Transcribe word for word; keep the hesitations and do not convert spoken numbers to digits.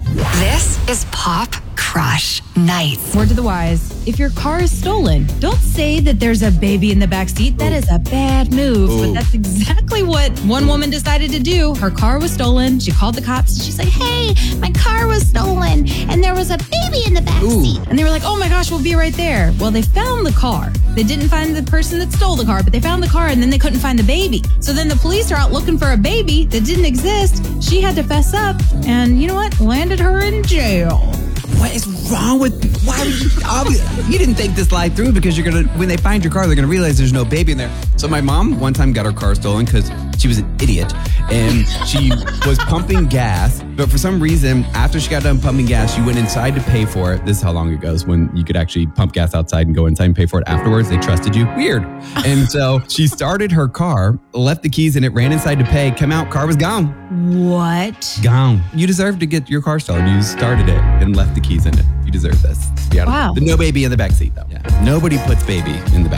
This is Pop Crush Nights. Word to the wise, if your car is stolen, don't say that there's a baby in the backseat. That is a bad move. Ooh. But that's exactly what one woman decided to do. Her car was stolen. She called the cops and she's like, hey, my car was stolen and there was a baby in the backseat. And they were like, oh my gosh, we'll be right there. Well, they found the car. They didn't find the person that stole the car, but they found the car and then they couldn't find the baby. So then the police are out looking for a baby that didn't exist. She had to fess up and you know what? Landed her in jail. What is wrong with, why would you, obvi- you didn't think this live through because you're going to, when they find your car, they're going to realize there's no baby in there. So my mom one time got her car stolen because she was an idiot and she was pumping gas. But for some reason, after she got done pumping gas, she went inside to pay for it. This is how long it goes when you could actually pump gas outside and go inside and pay for it afterwards. They trusted you. Weird. And so she started her car, left the keys in it, ran inside to pay, come out, car was gone. What? Gone. You deserve to get your car stolen. You started it and left the keys in it. You deserve this. To be honest. Wow. No baby in the backseat, though. Yeah. Nobody puts baby in the back.